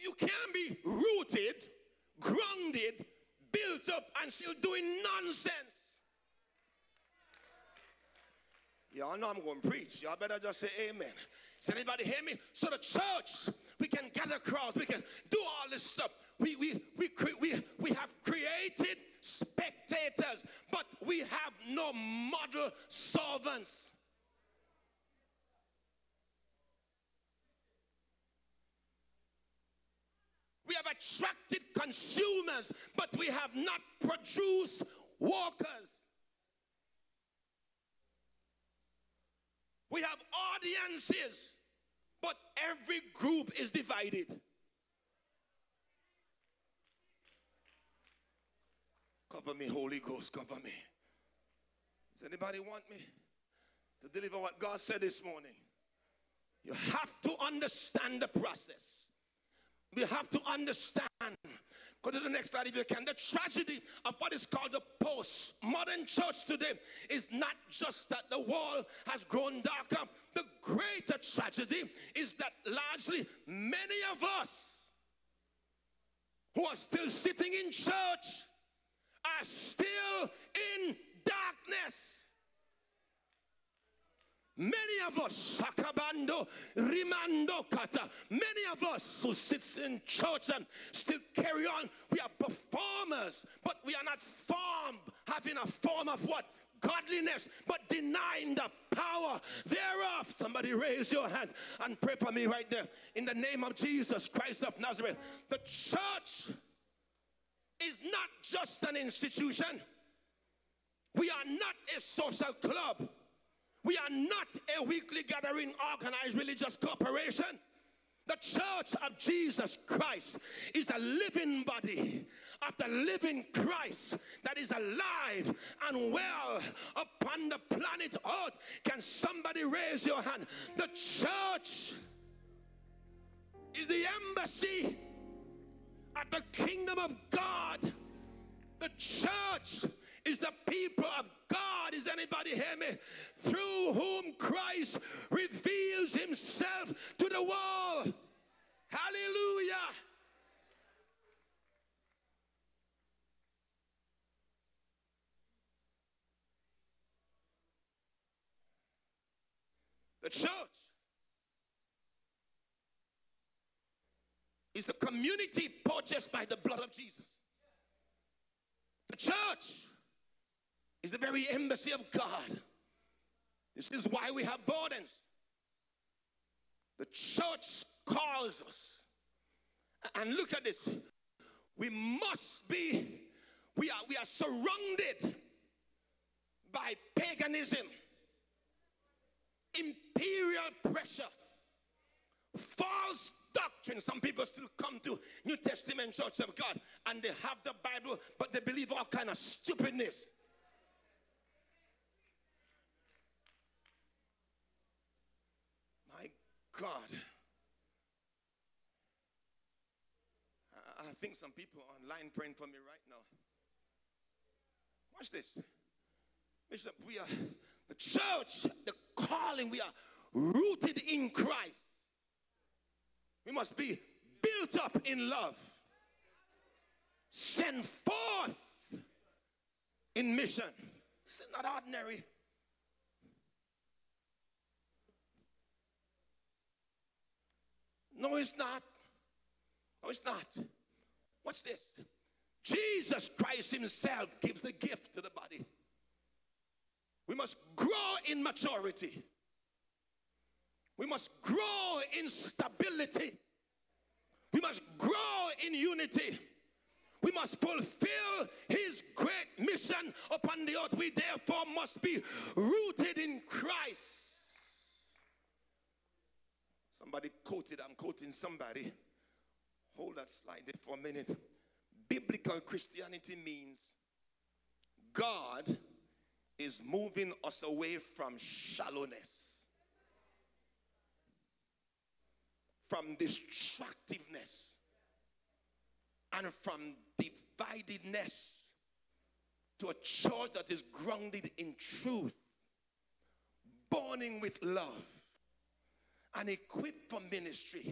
You can't be rooted, grounded, built up, and still doing nonsense. Y'all know I'm going to preach. Y'all better just say amen. Does anybody hear me? So the church, we can gather crowds, we can do all this stuff. We have created spectators, but we have no model servants. We have attracted consumers, but we have not produced workers. We have audiences, but every group is divided. Cover me, Holy Ghost, cover me. Does anybody want me to deliver what God said this morning? You have to understand the process. We have to understand. Go to the next slide if you can. The tragedy of what is called the postmodern church today is not just that the world has grown darker. The greater tragedy is that largely many of us who are still sitting in church are still in darkness. Many of us, Shakabando, Rimando Kata, many of us who sits in church and still carry on, we are performers, but we are not formed, having a form of what? Godliness, but denying the power thereof. Somebody raise your hand and pray for me right there. In the name of Jesus Christ of Nazareth. The church is not just an institution. We are not a social club. We are not a weekly gathering organized religious corporation. The church of Jesus Christ is a living body of the living Christ that is alive and well upon the planet Earth. Can somebody raise your hand? The church is the embassy of the kingdom of God. The church is the people of God. Is anybody hear me? Through whom Christ reveals himself to the world. Hallelujah. The church is the community purchased by the blood of Jesus. The church is the very embassy of God. This is why we have burdens. The church calls us. And look at this. We are surrounded by paganism, imperial pressure, false doctrine. Some people still come to New Testament Church of God and they have the Bible, but they believe all kind of stupidness. My God. I think some people are online praying for me right now. Watch this. Bishop, we are the church, the calling, we are rooted in Christ. We must be built up in love. Sent forth in mission. This is not ordinary. No, it's not. No, it's not. Watch this. Jesus Christ himself gives the gift to the body. We must grow in maturity. We must grow in stability. We must grow in unity. We must fulfill his great mission upon the earth. We therefore must be rooted in Christ. Somebody quoted, I'm quoting somebody. Hold that slide there for a minute. Biblical Christianity means God is moving us away from shallowness, from destructiveness, and from dividedness to a church that is grounded in truth, burning with love, and equipped for ministry.